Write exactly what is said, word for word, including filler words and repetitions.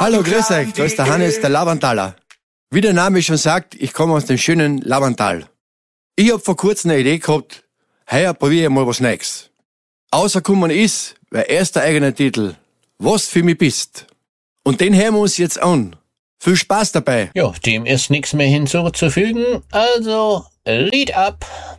Hallo, grüß euch, da ist der Hannes, der Lavantaler. Wie der Name schon sagt, ich komme aus dem schönen Lavantal. Ich hab vor kurzem eine Idee gehabt, heuer probiere ich mal was Neues. Außerkommen ist, mein erster eigener Titel, Was für mich bist. Und den hören wir uns jetzt an. Viel Spaß dabei. Ja, dem ist nichts mehr hinzuzufügen, also Lied ab.